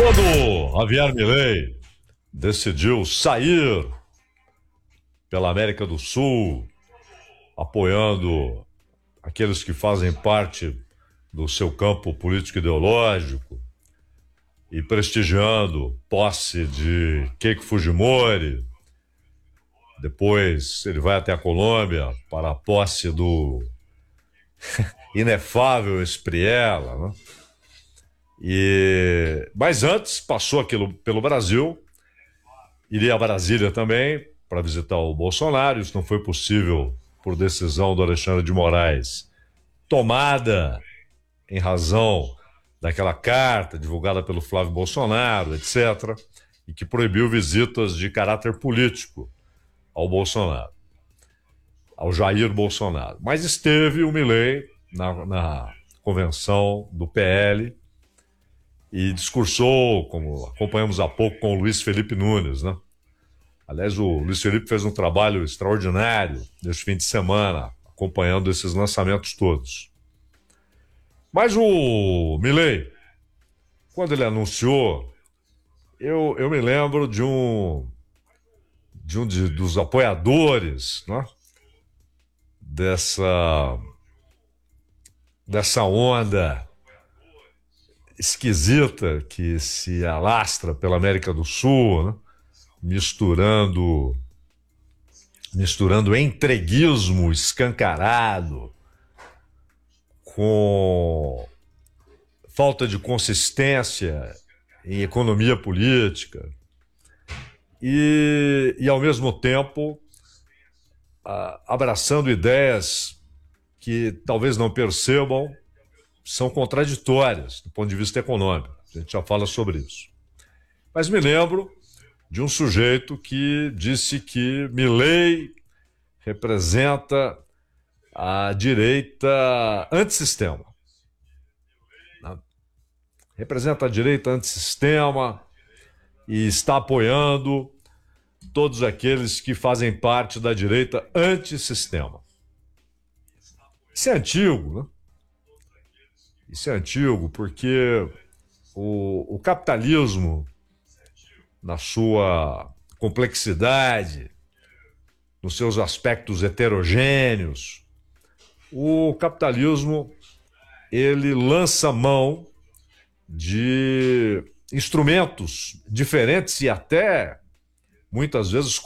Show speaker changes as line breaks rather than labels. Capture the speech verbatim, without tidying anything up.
Quando Javier Milei decidiu sair pela América do Sul, apoiando aqueles que fazem parte do seu campo político-ideológico e prestigiando posse de Keiko Fujimori. Depois ele vai até a Colômbia para a posse do inefável Espriella, né? E... Mas antes passou aquilo pelo Brasil, iria a Brasília também para visitar o Bolsonaro. Isso não foi possível por decisão do Alexandre de Moraes, tomada em razão daquela carta divulgada pelo Flávio Bolsonaro, etcétera, e que proibiu visitas de caráter político ao Bolsonaro, ao Jair Bolsonaro. Mas esteve o Milei na, na convenção do P L e discursou, como acompanhamos há pouco, com o Luiz Felipe Nunes, né? Aliás, o Luiz Felipe fez um trabalho extraordinário nesse fim de semana, acompanhando esses lançamentos todos. Mas o Milei, quando ele anunciou, eu, eu me lembro de um, de um de, dos apoiadores, né? dessa, dessa onda esquisita que se alastra pela América do Sul, né? misturando, misturando entreguismo escancarado com falta de consistência em economia política e, e ao mesmo tempo, a, abraçando ideias que talvez não percebam são contraditórias do ponto de vista econômico. A gente já fala sobre isso. Mas me lembro de um sujeito que disse que Milei representa a direita antissistema. Representa a direita antissistema e está apoiando todos aqueles que fazem parte da direita antissistema. Isso é antigo, né? Isso é antigo porque o, o capitalismo, na sua complexidade, nos seus aspectos heterogêneos, o capitalismo, ele lança mão de instrumentos diferentes e até, muitas vezes,